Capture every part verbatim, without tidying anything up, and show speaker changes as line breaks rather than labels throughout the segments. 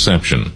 reception.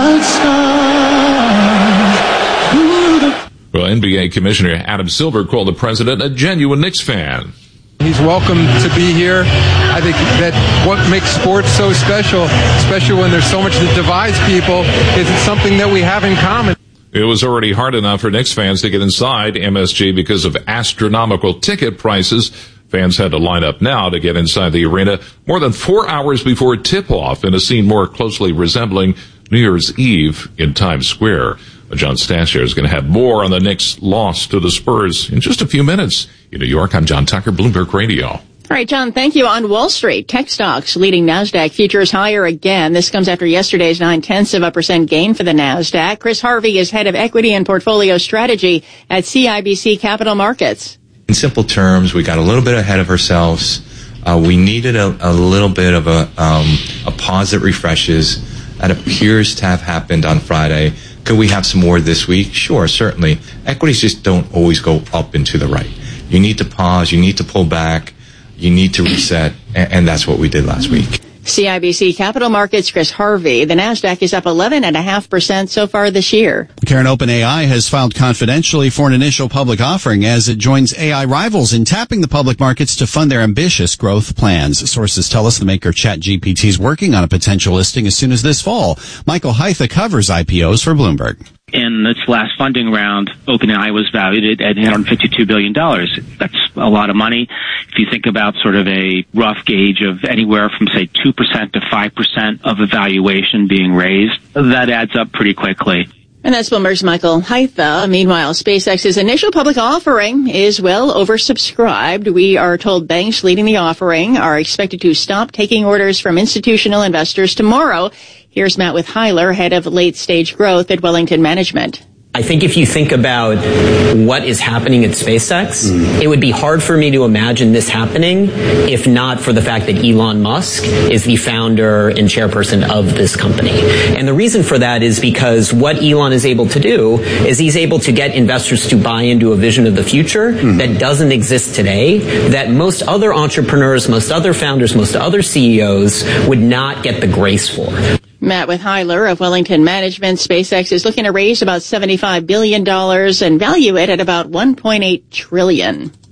Well, N B A Commissioner Adam Silver called the president a genuine Knicks fan.
He's welcome to be here. I think that what makes sports so special, especially when there's so much that divides people, is it's something that we have in common.
It was already hard enough for Knicks fans to get inside M S G because of astronomical ticket prices. Fans had to line up now to get inside the arena more than four hours before tip-off in a scene more closely resembling New Year's Eve in Times Square. John Stasher is going to have more on the Knicks' loss to the Spurs in just a few minutes. In New York, I'm John Tucker, Bloomberg Radio.
All right, John, thank you. On Wall Street, tech stocks leading NASDAQ futures higher again. This comes after yesterday's nine-tenths of a percent gain for the NASDAQ. Chris Harvey is head of equity and portfolio strategy at C I B C Capital Markets.
In simple terms, we got a little bit ahead of ourselves. Uh, we needed a, a little bit of a, um, a pause that refreshes. That appears to have happened on Friday. Could we have some more this week? Sure, certainly. Equities just don't always go up and to the right. You need to pause. You need to pull back. You need to reset. And, and that's what we did last week.
C I B C Capital Markets, Chris Harvey. The NASDAQ is up eleven point five percent so far this year.
Karen, OpenAI has filed confidentially for an initial public offering as it joins A I rivals in tapping the public markets to fund their ambitious growth plans. Sources tell us the maker ChatGPT is working on a potential listing as soon as this fall. Michael Heitha covers I P Os for Bloomberg.
In its last funding round, OpenAI was valued at eight hundred fifty-two billion dollars. That's a lot of money. If you think about sort of a rough gauge of anywhere from, say, two percent to five percent of a valuation being raised, that adds up pretty quickly.
And that's Bloomberg's Michael Heitha. Meanwhile, SpaceX's initial public offering is well oversubscribed. We are told banks leading the offering are expected to stop taking orders from institutional investors tomorrow. Here's Matt with Hyler, head of late-stage growth at Wellington Management.
I think if you think about what is happening at SpaceX, mm. it would be hard for me to imagine this happening if not for the fact that Elon Musk is the founder and chairperson of this company. And the reason for that is because what Elon is able to do is he's able to get investors to buy into a vision of the future mm. that doesn't exist today, that most other entrepreneurs, most other founders, most other C E Os would not get the grace for.
Matt with Hyler of Wellington Management. SpaceX is looking to raise about seventy-five billion dollars and value it at about one point eight trillion dollars.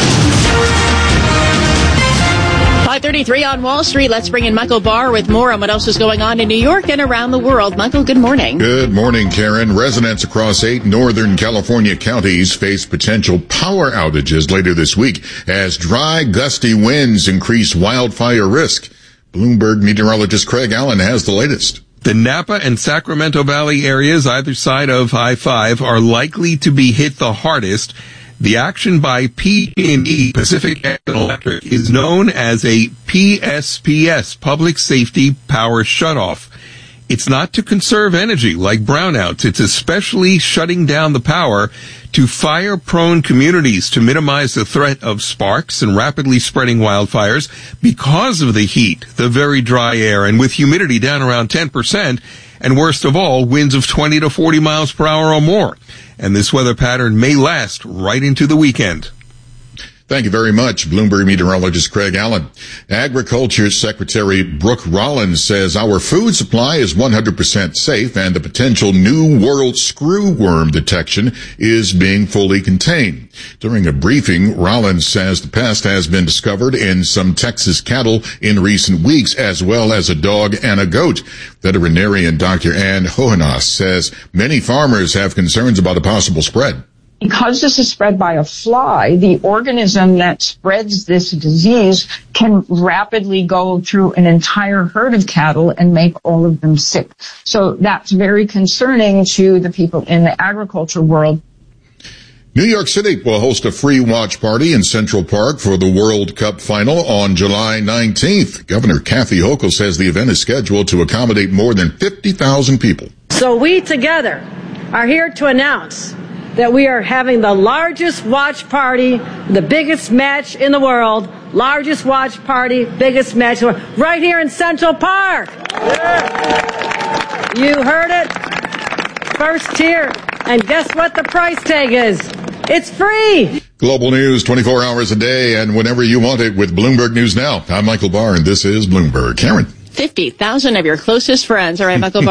five thirty-three on Wall Street. Let's bring in Michael Barr with more on what else is going on in New York and around the world. Michael, good morning.
Good morning, Karen. Residents across eight northern California counties face potential power outages later this week as dry, gusty winds increase wildfire risk. Bloomberg meteorologist Craig Allen has the latest.
The Napa and Sacramento Valley areas either side of I five are likely to be hit the hardest. The action by P and E, Pacific Gas and Electric, is known as a P S P S, Public Safety Power Shutoff. It's not to conserve energy like brownouts. It's especially shutting down the power to fire-prone communities to minimize the threat of sparks and rapidly spreading wildfires because of the heat, the very dry air, and with humidity down around ten percent, and worst of all, winds of twenty to forty miles per hour or more. And this weather pattern may last right into the weekend.
Thank you very much, Bloomberg meteorologist Craig Allen. Agriculture Secretary Brooke Rollins says our food supply is one hundred percent safe and the potential new world screwworm detection is being fully contained. During a briefing, Rollins says the pest has been discovered in some Texas cattle in recent weeks, as well as a dog and a goat. Veterinarian Doctor Ann Hohenas says many farmers have concerns about a possible spread.
Because this is spread by a fly, the organism that spreads this disease can rapidly go through an entire herd of cattle and make all of them sick. So that's very concerning to the people in the agriculture world.
New York City will host a free watch party in Central Park for the World Cup final on July nineteenth. Governor Kathy Hochul says the event is scheduled to accommodate more than fifty thousand people.
So we together are here to announce that we are having the largest watch party, the biggest match in the world, largest watch party, biggest match in the world, right here in Central Park. Yeah. You heard it first here. And guess what the price tag is? It's free.
Global news twenty-four hours a day and whenever you want it with Bloomberg News Now. I'm Michael Barr and this is Bloomberg. Karen.
fifty thousand of your closest friends. All right, Michael Barr.